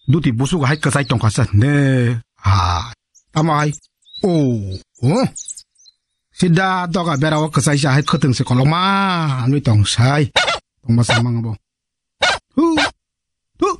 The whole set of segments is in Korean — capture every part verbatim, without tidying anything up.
누디 무수가 할 것이 동 갔어. 네. 아, 아마이. 오, 어? 시다 너가 베라와 그 사이샤 할 거등세 걸로마 누이 동 사이. 동마 사망 뭐. 후. 후.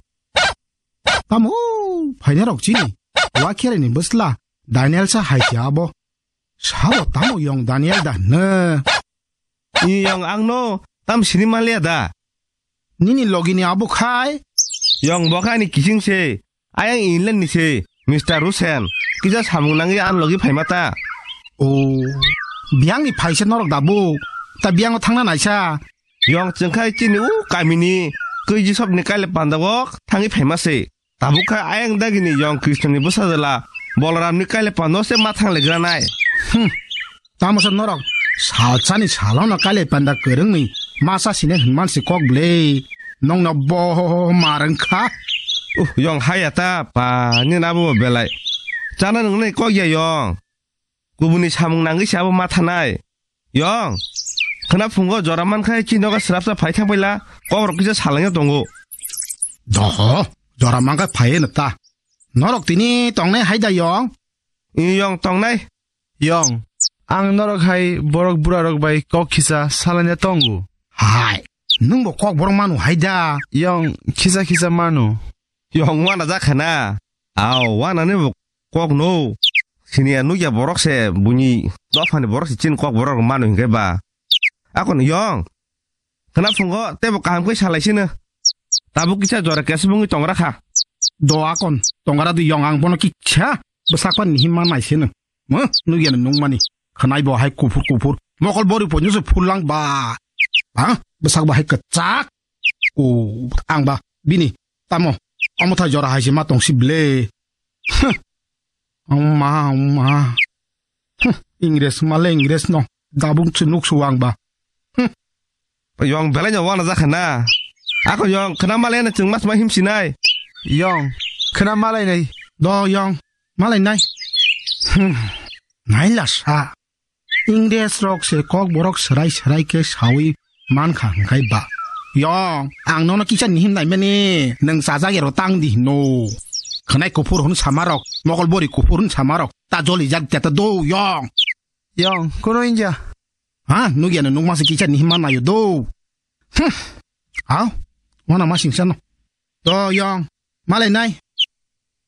아무 파이네라 옥지니. 와키레니 무슬라. 다니엘사 하이야 뭐. 사보 따모 용 다니엘다. 네. 이 영 앙노 땀 시니말리아다. 니니 로기니 아부 카이. 영 뭐가니 기싱세. 아양 인len니세. 미스터 루센. 기자 사뭉랑이 안 로기 파이마타. 오. 비앙니 파이세 너럭 다부. 따 비앙어 탕난 아이샤. 영 정카이 찌니 우 까미니. 그 이지 섭니 깔레 반다고 탕이 파이마세. 다부카 아양 다기니 영 크리스천이 부사들라. 볼라람니 깔레 반노세 마탕 레그라나이. 흠. 따모서 너럭. 사찬이 살아나 깔레 반다 그릉니. 마사시네 흔만시 꼭 블레이. 농나 보 마른카. 우, 영 하야타 파니 나부 벨라이. 자나 능네 꼭이야 영. 구분이 사뭉난 것이 아부 마타나이. 영. 그나 풍거 저라만 카이치 너가 스랍사 파이탕 볼라. 꼭으로 그저 살랑여 동구. 너 저라만가 파에 넣다. 너럭 뛰니 동네 하이다 영. 이 영 동나이. 영. 앙 너럭 하이 보럭 부라럭 바이 꼭 기사 살라냐 동구. 하이. 능뭐 꼭 보럭만우 하이다. 영 기사 기사 마누. 영 와나자 카나. 아우 와나네 꼭 노. 시니야 누야 보럭세 무니 너파니 보럭세 찐 꼭 보럭 마누 인게바. 아코는 영. 그나 풍거 때복 감고 살라시네. 다부기차 저라 깨스봉이 동그라카. 너 아건 동가라도 영앙 보노 기차. 무사건 힘만 나이시는. 뭐? 누기는 농만이. 그나이보 하이 구풀 구풀. 먹을 머리 보니서 풀랑 봐. 아? 무사고 하이 끝짝. 오, 앙바. 비니. 따모. 어머타 저라 하이시 마똥 시블레. 흥. 엄마, 엄마. 흥. 잉그레스 말레 잉그레스 노. 다붕치 눅수왕바. 흥. 영 벨라냐 와나자 카나. 아코 영 그나 말레나 정말 마 힘시나이. 영 그나 말라이네. 너 영. 말레 나이. 흠. 나일라사. 잉그레스 록세 꼭 보럭 스라이 스라이 게 사위 만칸 가이바. 영, 앙노나 기찬 힘 나이면이 능 사자게로 땅디 노. 그나이 고포르는 사마럭, 먹을 머리 고포르는 사마럭. 따졸리 작대다 도 영. 영 그노 인자. 아, 누기는 농마스 기찬 힘만 나요 도. 흠. 아우, 와나 마싱산노. 너 영, 말레 나이.